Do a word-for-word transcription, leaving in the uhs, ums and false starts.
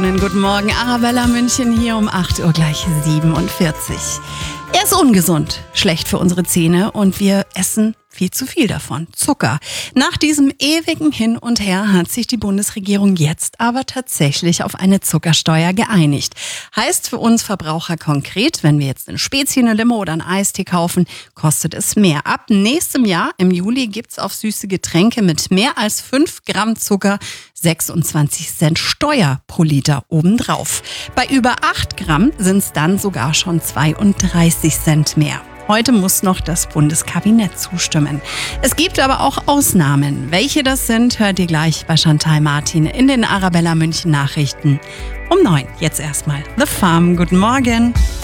Schönen guten Morgen, Arabella München hier um acht Uhr gleich siebenundvierzig. Er ist ungesund, schlecht für unsere Zähne und wir essen viel zu viel davon. Zucker. Nach diesem ewigen Hin und Her hat sich die Bundesregierung jetzt aber tatsächlich auf eine Zuckersteuer geeinigt. Heißt für uns Verbraucher konkret, wenn wir jetzt eine Spezi, eine Limo oder einen Eistee kaufen, kostet es mehr. Ab nächstem Jahr, im Juli, gibt's auf süße Getränke mit mehr als fünf Gramm Zucker sechsundzwanzig Cent Steuer pro Liter obendrauf. Bei über acht Gramm sind's dann sogar schon zweiunddreißig Cent mehr. Heute muss noch das Bundeskabinett zustimmen. Es gibt aber auch Ausnahmen. Welche das sind, hört ihr gleich bei Chantal Martin in den Arabella München Nachrichten um neun. Jetzt erstmal The Farm. Guten Morgen.